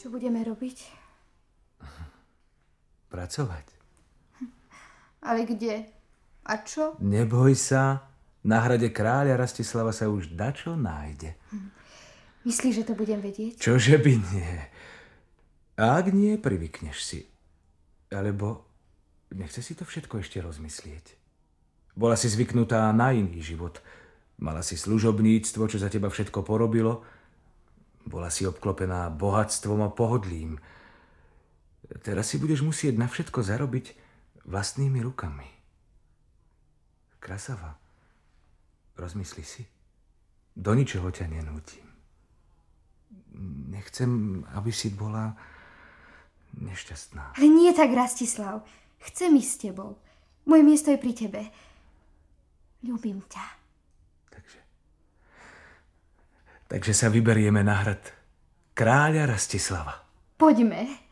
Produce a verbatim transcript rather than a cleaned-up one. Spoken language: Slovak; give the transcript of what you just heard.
Čo budeme robiť? Pracovať. Ale kde? A čo? Neboj sa, na hrade kráľa Rastislava sa už dačo nájde. Hm. Myslíš, že to budem vedieť? Čože by nie? A ak nie, privykneš si. Alebo nechce si to všetko ešte rozmyslieť. Bola si zvyknutá na iný život. Mala si služobníctvo, čo za teba všetko porobilo. Bola si obklopená bohatstvom a pohodlím. Teraz si budeš musieť na všetko zarobiť vlastnými rukami. Krasava, rozmysli si. Do ničoho ťa nenútim. Nechcem, aby si bola nešťastná. Ale nie tak, Rastislav. Chcem ísť s tebou. Moje miesto je pri tebe. Ľúbim ťa. Takže... Takže sa vyberieme na hrad kráľa Rastislava. Poďme.